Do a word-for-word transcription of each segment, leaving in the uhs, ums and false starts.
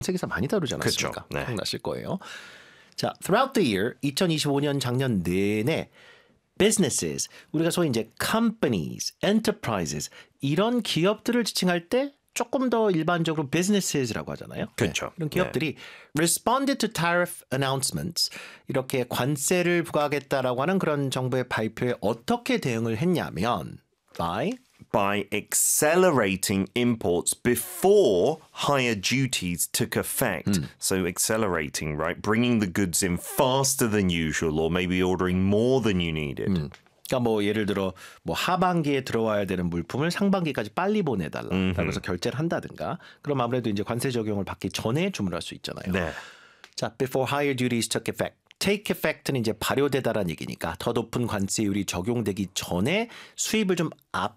세계사 많이 다루지 않았습니까? 그렇죠. 네. 기억나실 거예요. 자, throughout the year, 이천이십오 년 작년 내내 businesses, 우리가 소위 이제 companies, enterprises 이런 기업들을 지칭할 때 조금 더 일반적으로 businesses라고 하잖아요. 그렇죠. 네, 이런 기업들이 네. responded to tariff announcements 이렇게 관세를 부과하겠다라고 하는 그런 정부의 발표에 어떻게 대응을 했냐면 by by accelerating imports before higher duties took effect. Mm. So accelerating, right? Bringing the goods in faster than usual or maybe ordering more than you needed. 음. 그러니까 뭐 예를 들어 뭐 하반기에 들어와야 되는 물품을 상반기까지 빨리 보내달라고 mm-hmm. 해서 결제를 한다든가 그럼 아무래도 이제 관세 적용을 받기 전에 주문할 수 있잖아요. 네. 자, before higher duties took effect. take effect는 이제 발효되다라는 얘기니까 더 높은 관세율이 적용되기 전에 수입을 좀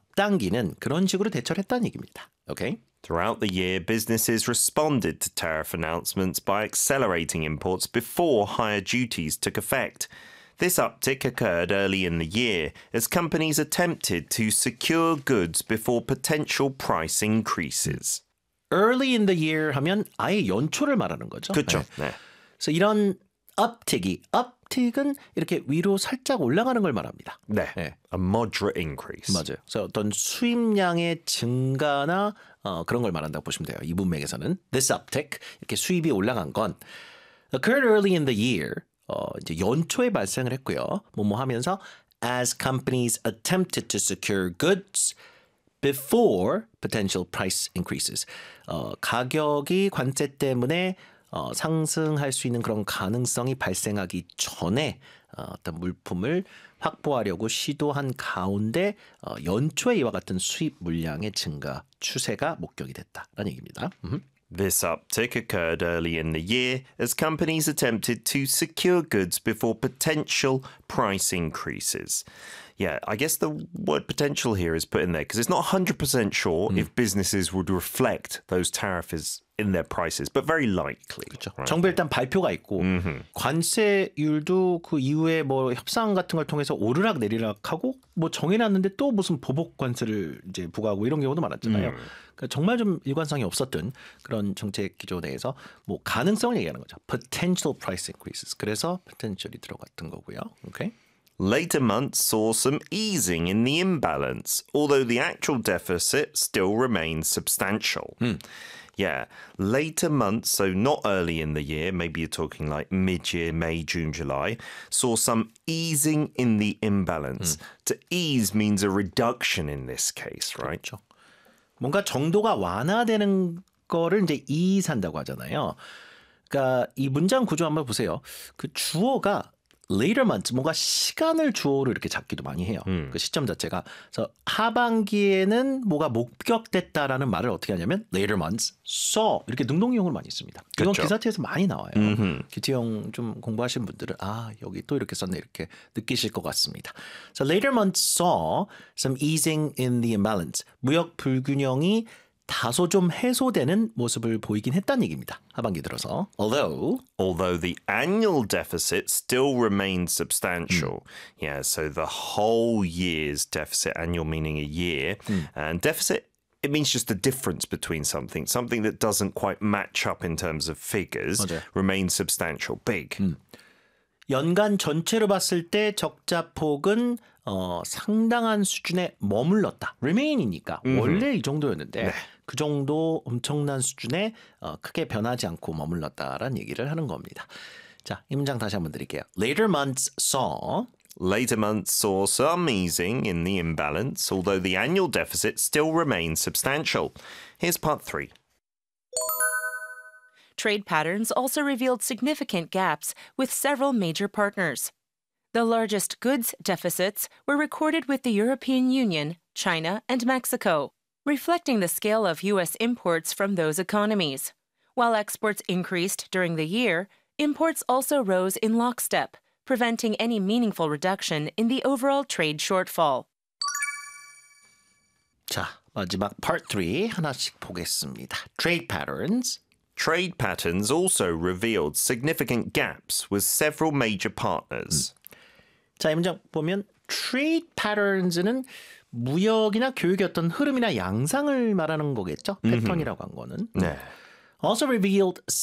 앞당기는 그런 식으로 대처를 했다는 얘기입니다. Okay? Throughout the year, businesses responded to tariff announcements by accelerating imports before higher duties took effect. This uptick occurred early in the year as companies attempted to secure goods before potential price increases. Early in the year 하면 아예 연초를 말하는 거죠. 그렇죠. 네. 네. 그래서 이런 uptick이 uptick은 이렇게 위로 살짝 올라가는 걸 말합니다. 네. 네. A moderate increase. 맞아요. 그래서 어떤 수입량의 증가나 어, 그런 걸 말한다고 보시면 돼요. 이 문맥에서는 this uptick 이렇게 수입이 올라간 건 occurred early in the year 어, 이제 연초에 발생을 했고요. 뭐뭐 하면서 as companies attempted to secure goods before potential price increases. 어, 가격이 관세 때문에 어, 상승할 수 있는 그런 가능성이 발생하기 전에 어, 어떤 물품을 확보하려고 시도한 가운데 어, 연초에 이와 같은 수입 물량의 증가 추세가 목격이 됐다라는 얘기입니다. 음흠. This uptick occurred early in the year as companies attempted to secure goods before potential price increases. Yeah, I guess the word potential here is put in there because it's not one hundred percent sure mm. if businesses would reflect those tariffs in their prices, but very likely. 그렇죠. Right? 정부 일단 발표가 있고 mm-hmm. 관세율도 그 이후에 뭐 협상 같은 걸 통해서 오르락 내리락하고 뭐 정해놨는데 또 무슨 보복 관세를 이제 부과하고 이런 경우도 많았잖아요. Mm. 그러니까 정말 좀 일관성이 없었던 그런 정책 기조 내에서 뭐 가능성을 얘기하는 거죠. Potential price increases. 그래서 potential이 들어갔던 거고요. 오케이. Later months saw some easing in the imbalance, although the actual deficit still remains substantial. Mm. Yeah, later months, so not early in the year, maybe you're talking like mid-year, May, June, July, saw some easing in the imbalance. Mm. To ease means a reduction in this case, right? 그렇죠. 뭔가 정도가 완화되는 거를 이제 ease한다고 하잖아요. 그러니까 이 문장 구조 한번 보세요. 그 주어가 later months, 뭔가 시간을 주어로 이렇게 잡기도 많이 해요. 음. 그 시점 자체가. 그래서 하반기에는 뭐가 목격됐다라는 말을 어떻게 하냐면 later months saw 이렇게 능동용으로 많이 씁니다. 이건 그렇죠. 기사체에서 많이 나와요. 기티형 좀 공부하신 분들은 아 여기 또 이렇게 썼네 이렇게 느끼실 것 같습니다. So later months saw some easing in the imbalance. 무역 불균형이 다소 좀 해소되는 모습을 보이긴 했다는 얘기입니다. 하반기 들어서. Although, although the annual deficit still remains substantial. Mm. Yeah, so the whole year's deficit, annual meaning a year, mm. and deficit, it means just the difference between something. Something that doesn't quite match up in terms of figures 맞아요. remains substantial, big. 음. 연간 전체로 봤을 때 적자폭은 어, 상당한 수준에 머물렀다. remain이니까 mm-hmm. 원래 이 정도였는데 네. 그 정도 엄청난 수준에 어, 크게 변하지 않고 머물렀다라는 얘기를 하는 겁니다. 자, 이 문장 다시 한번 드릴게요. Later months saw Later months saw some easing in the imbalance, although the annual deficit still remains substantial. Here's part three. Trade patterns also revealed significant gaps with several major partners. The largest goods deficits were recorded with the European Union, China, and Mexico, reflecting the scale of U S imports from those economies. While exports increased during the year, imports also rose in lockstep, preventing any meaningful reduction in the overall trade shortfall. 자, 마지막 part three 하나씩 보겠습니다. Trade patterns. Trade patterns also revealed significant gaps with several major partners. 음. 자, 이 문장 보면 trade patterns는 무역이나 교육의 어떤 흐름이나 양상을 말하는 거겠죠. 패턴이라고 한 거는. 네. also revealed